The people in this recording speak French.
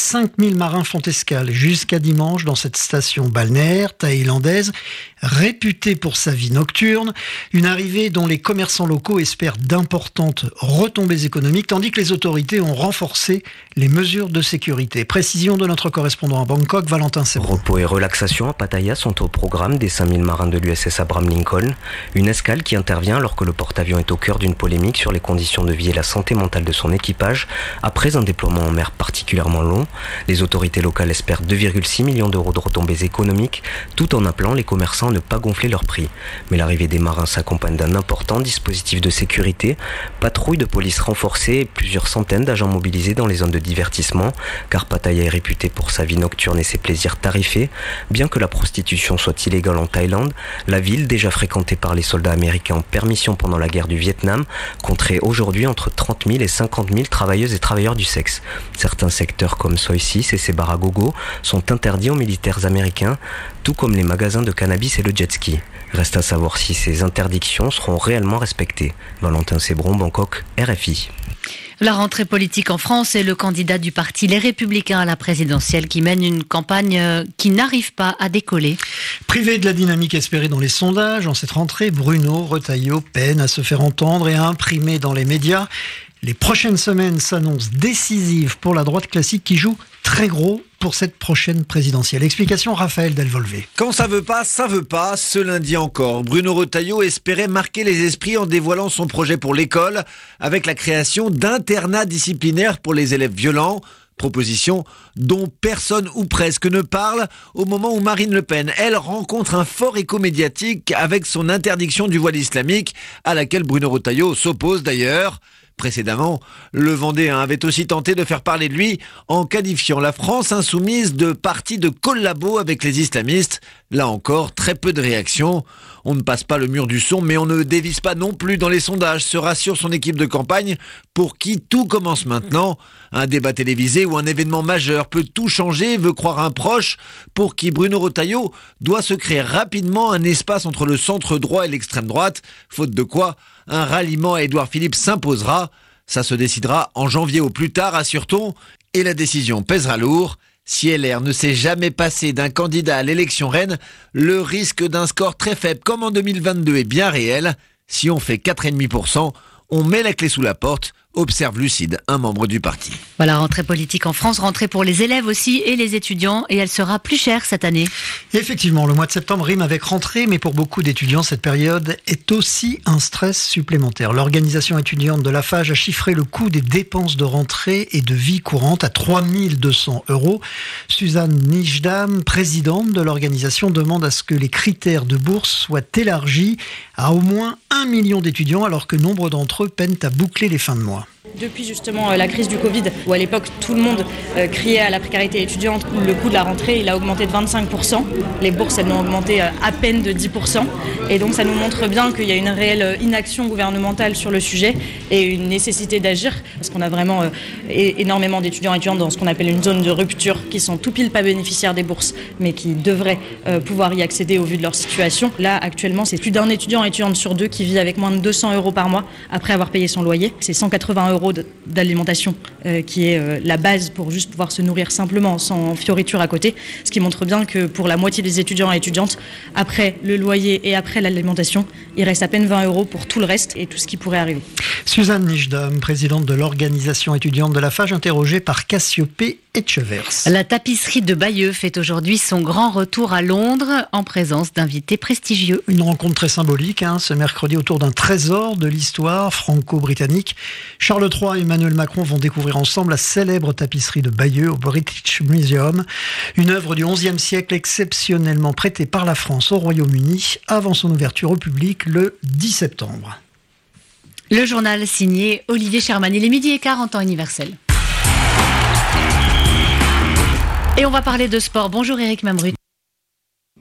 5000 marins font escale jusqu'à dimanche dans cette station balnéaire thaïlandaise, réputée pour sa vie nocturne. Une arrivée dont les commerçants locaux espèrent d'importantes retombées économiques, tandis que les autorités ont renforcé les mesures de sécurité. Précision de notre correspondant à Bangkok, Valentin Sebron. Repos et relaxation à Pattaya sont au programme des 5000 marins de l'USS Abraham Lincoln. Une escale qui intervient alors que le porte-avions est au cœur d'une polémique sur les conditions de vie et la santé mentale de son équipage. Après un déploiement en mer particulièrement long, les autorités locales espèrent 2,6 millions d'euros de retombées économiques, tout en appelant les commerçants à ne pas gonfler leurs prix. Mais l'arrivée des marins s'accompagne d'un important dispositif de sécurité, patrouilles de police renforcées et plusieurs centaines d'agents mobilisés dans les zones de divertissement, car Pattaya est réputée pour sa vie nocturne et ses plaisirs tarifés. Bien que la prostitution soit illégale en Thaïlande, la ville, déjà fréquentée par les soldats américains en permission pendant la guerre du Vietnam, compterait aujourd'hui entre 30 000 et 50 000 travailleuses et travailleurs du sexe. Certains secteurs comme Soi 6 et ses bars à gogo sont interdits aux militaires américains, tout comme les magasins de cannabis et le jet ski. Reste à savoir si ces interdictions seront réellement respectées. Valentin Sebron, Bangkok, RFI. La rentrée politique en France et le candidat du parti Les Républicains à la présidentielle qui mène une campagne qui n'arrive pas à décoller. Privé de la dynamique espérée dans les sondages, en cette rentrée, Bruno Retailleau peine à se faire entendre et à imprimer dans les médias. Les prochaines semaines s'annoncent décisives pour la droite classique qui joue très gros pour cette prochaine présidentielle. Explication Raphaël Delvolvé. Quand ça veut pas, ça veut pas. Ce lundi encore, Bruno Retailleau espérait marquer les esprits en dévoilant son projet pour l'école avec la création d'internats disciplinaires pour les élèves violents. Proposition dont personne ou presque ne parle au moment où Marine Le Pen, elle, rencontre un fort écho médiatique avec son interdiction du voile islamique à laquelle Bruno Retailleau s'oppose d'ailleurs. Précédemment, le Vendéen avait aussi tenté de faire parler de lui en qualifiant la France insoumise de parti de collabo avec les islamistes. Là encore, très peu de réactions. On ne passe pas le mur du son, mais on ne dévisse pas non plus dans les sondages, se rassure son équipe de campagne, pour qui tout commence maintenant. Un débat télévisé ou un événement majeur peut tout changer, veut croire un proche, pour qui Bruno Retailleau doit se créer rapidement un espace entre le centre droit et l'extrême droite, faute de quoi un ralliement à Édouard Philippe s'imposera. Ça se décidera en janvier au plus tard, assure-t-on, et la décision pèsera lourd. Si LR ne s'est jamais passé d'un candidat à l'élection reine, le risque d'un score très faible comme en 2022 est bien réel. Si on fait 4,5%, on met la clé sous la porte, observe lucide un membre du parti. Voilà, rentrée politique en France, rentrée pour les élèves aussi et les étudiants, et elle sera plus chère cette année. Effectivement, le mois de septembre rime avec rentrée, mais pour beaucoup d'étudiants, cette période est aussi un stress supplémentaire. L'organisation étudiante de la FAGE a chiffré le coût des dépenses de rentrée et de vie courante à 3 200 €. Suzanne Nijdam, présidente de l'organisation, demande à ce que les critères de bourse soient élargis à au moins 1 million d'étudiants, alors que nombre d'entre eux peinent à boucler les fins de mois. Depuis justement la crise du Covid, où à l'époque tout le monde criait à la précarité étudiante, le coût de la rentrée il a augmenté de 25%, les bourses elles n'ont augmenté à peine de 10%, et donc ça nous montre bien qu'il y a une réelle inaction gouvernementale sur le sujet et une nécessité d'agir, parce qu'on a vraiment énormément d'étudiants et étudiantes dans ce qu'on appelle une zone de rupture, qui sont tout pile pas bénéficiaires des bourses, mais qui devraient pouvoir y accéder au vu de leur situation. Là actuellement c'est plus d'un étudiant et étudiante sur deux qui vit avec moins de 200 € par mois après avoir payé son loyer, c'est 180 € d'alimentation qui est la base pour juste pouvoir se nourrir simplement sans fioriture à côté, ce qui montre bien que pour la moitié des étudiants et étudiantes, après le loyer et après l'alimentation, il reste à peine 20 € pour tout le reste et tout ce qui pourrait arriver. Suzanne Nijdam, présidente de l'organisation étudiante de la FAGE, interrogée par Cassiopée Etchevers. La tapisserie de Bayeux fait aujourd'hui son grand retour à Londres en présence d'invités prestigieux. Une rencontre très symbolique ce mercredi autour d'un trésor de l'histoire franco-britannique. Charles III et Emmanuel Macron vont découvrir ensemble la célèbre tapisserie de Bayeux au British Museum. Une œuvre du XIe siècle exceptionnellement prêtée par la France au Royaume-Uni avant son ouverture au public le 10 septembre. Le journal signé Olivier Sherman. Il est 12h15 en temps universel. Et on va parler de sport. Bonjour Eric Mamrut.